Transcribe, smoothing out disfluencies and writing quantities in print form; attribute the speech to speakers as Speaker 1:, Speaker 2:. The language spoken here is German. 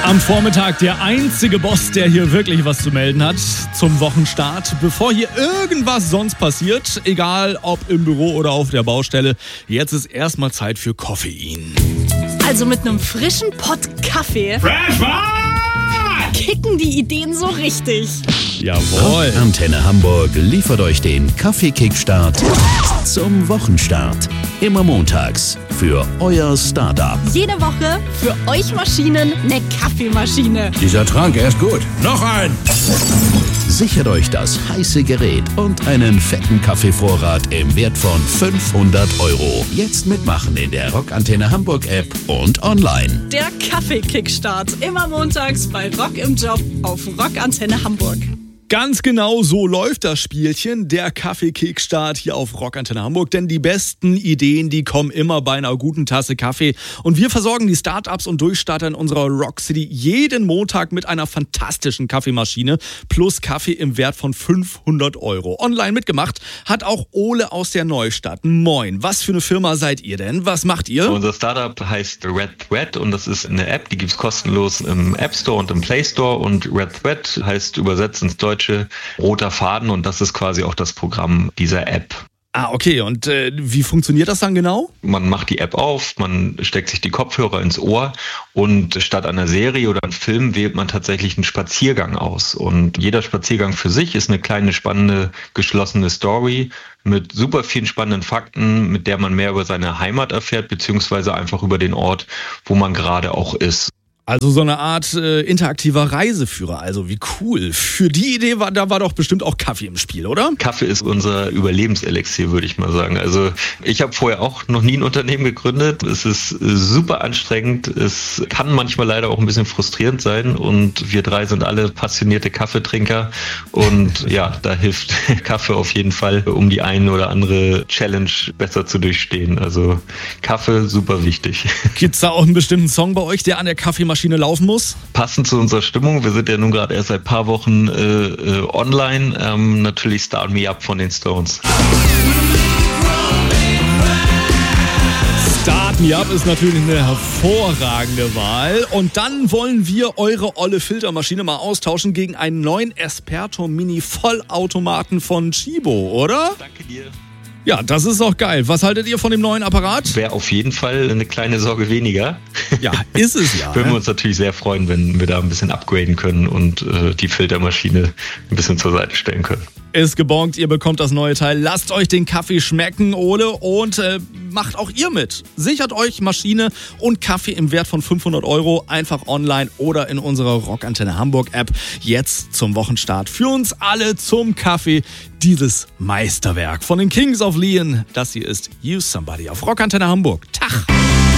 Speaker 1: Am Vormittag der einzige Boss, der hier wirklich was zu melden hat zum Wochenstart. Bevor hier irgendwas sonst passiert, egal ob im Büro oder auf der Baustelle, jetzt ist erstmal Zeit für Koffein.
Speaker 2: Also mit einem frischen Pott Kaffee kicken die Ideen so richtig.
Speaker 1: Jawohl.
Speaker 3: Antenne Hamburg liefert euch den Kaffee-Kickstart zum Wochenstart. Immer montags für euer Startup.
Speaker 2: Jede Woche für euch Maschinen eine Kaffeemaschine.
Speaker 4: Dieser Trank, er ist gut. Noch ein!
Speaker 3: Sichert euch das heiße Gerät und einen fetten Kaffeevorrat im Wert von 500 €. Jetzt mitmachen in der Rock-Antenne Hamburg App und online.
Speaker 2: Der Kaffee-Kickstart. Immer montags bei Rock im Job auf Rock-Antenne Hamburg.
Speaker 1: Ganz genau so läuft das Spielchen, der Kaffee-Kickstart hier auf Rock-Antenne Hamburg. Denn die besten Ideen, die kommen immer bei einer guten Tasse Kaffee. Und wir versorgen die Startups und Durchstarter in unserer Rock City jeden Montag mit einer fantastischen Kaffeemaschine plus Kaffee im Wert von 500 €. Online mitgemacht hat auch Ole aus der Neustadt. Moin, was für eine Firma seid ihr denn? Was macht ihr?
Speaker 5: Unser Startup heißt Red Thread und das ist eine App, die gibt's kostenlos im App Store und im Play Store. Und Red Thread heißt übersetzt ins Deutsche roter Faden und das ist quasi auch das Programm dieser App.
Speaker 1: Ah, okay. Und wie funktioniert das dann genau?
Speaker 5: Man macht die App auf, man steckt sich die Kopfhörer ins Ohr und statt einer Serie oder einem Film wählt man tatsächlich einen Spaziergang aus. Und jeder Spaziergang für sich ist eine kleine, spannende, geschlossene Story mit super vielen spannenden Fakten, mit der man mehr über seine Heimat erfährt, beziehungsweise einfach über den Ort, wo man gerade auch ist.
Speaker 1: Also so eine Art interaktiver Reiseführer, also wie cool. Für die Idee war doch bestimmt auch Kaffee im Spiel, oder?
Speaker 5: Kaffee ist unser Überlebenselixier, würde ich mal sagen. Also ich habe vorher auch noch nie ein Unternehmen gegründet. Es ist super anstrengend. Es kann manchmal leider auch ein bisschen frustrierend sein und wir drei sind alle passionierte Kaffeetrinker und ja, da hilft Kaffee auf jeden Fall, um die eine oder andere Challenge besser zu durchstehen. Also Kaffee, super wichtig.
Speaker 1: Gibt's da auch einen bestimmten Song bei euch, der an der Kaffeemaschine laufen muss?
Speaker 5: Passend zu unserer Stimmung, wir sind ja nun gerade erst seit ein paar Wochen online, natürlich Start Me Up von den Stones.
Speaker 1: Start Me Up ist natürlich eine hervorragende Wahl. Und dann wollen wir eure olle Filtermaschine mal austauschen gegen einen neuen Esperto Mini Vollautomaten von Chibo, oder?
Speaker 5: Danke dir.
Speaker 1: Ja, das ist doch geil. Was haltet ihr von dem neuen Apparat?
Speaker 5: Wäre auf jeden Fall eine kleine Sorge weniger.
Speaker 1: Ja, ist es ja.
Speaker 5: Würden wir uns natürlich sehr freuen, wenn wir da ein bisschen upgraden können und die Filtermaschine ein bisschen zur Seite stellen können.
Speaker 1: Ist gebongt, ihr bekommt das neue Teil. Lasst euch den Kaffee schmecken, Ole, und macht auch ihr mit. Sichert euch Maschine und Kaffee im Wert von 500 € einfach online oder in unserer Rock-Antenne Hamburg App. Jetzt zum Wochenstart für uns alle zum Kaffee. Dieses Meisterwerk von den Kings of Leon. Das hier ist Use Somebody auf Rock-Antenne Hamburg. Tag!